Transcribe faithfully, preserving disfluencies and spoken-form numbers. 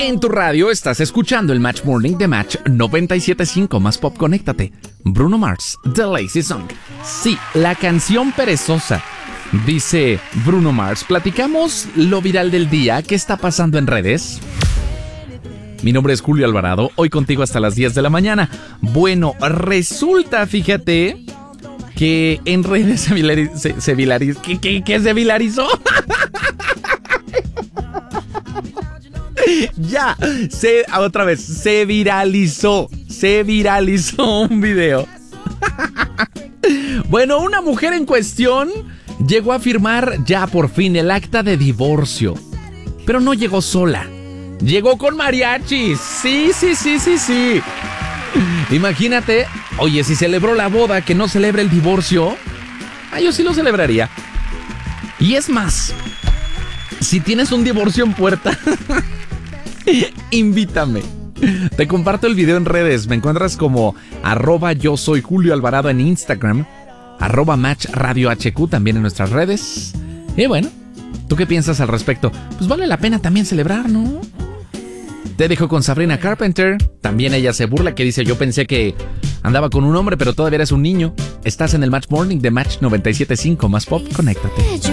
En tu radio estás escuchando el Match Morning de Match noventa y siete punto cinco más pop. Conéctate. Bruno Mars, The Lazy Song. Sí, la canción perezosa. Dice Bruno Mars. Platicamos lo viral del día. ¿Qué está pasando en redes? Mi nombre es Julio Alvarado. Hoy contigo hasta las diez de la mañana. Bueno, resulta, fíjate, que en redes se viralizó. Se, se viralizó ¿qué, qué, ¿Qué se viralizó? Ya, se, otra vez, se viralizó, se viralizó un video. Bueno, una mujer en cuestión llegó a firmar ya por fin el acta de divorcio. Pero no llegó sola, llegó con mariachis. Sí, sí, sí, sí, sí. Imagínate, oye, si celebró la boda, que no celebre el divorcio. Ah, yo sí lo celebraría. Y es más, si tienes un divorcio en puerta, invítame. Te comparto el video en redes. Me encuentras como arroba yo soy Julio Alvarado en Instagram, arroba Match Radio H Q también en nuestras redes. Y bueno, ¿tú qué piensas al respecto? Pues vale la pena también celebrar, ¿no? Te dejo con Sabrina Carpenter. También ella se burla, que dice: yo pensé que andaba con un hombre, pero todavía eres un niño. Estás en el Match Morning de Match noventa y siete punto cinco más pop. Conéctate.